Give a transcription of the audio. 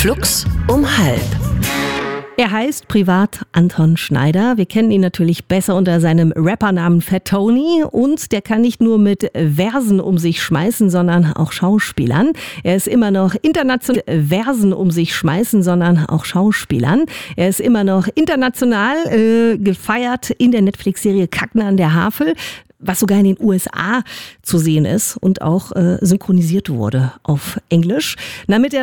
Flux um 12:30. Er heißt privat Anton Schneider. Wir kennen ihn natürlich besser unter seinem Rappernamen Fat Tony. Und der kann nicht nur mit Versen um sich schmeißen, sondern auch Schauspielern. Er ist immer noch international gefeiert in der Netflix-Serie Kackner an der Havel, was sogar in den USA zu sehen ist und auch synchronisiert wurde auf Englisch. Mit der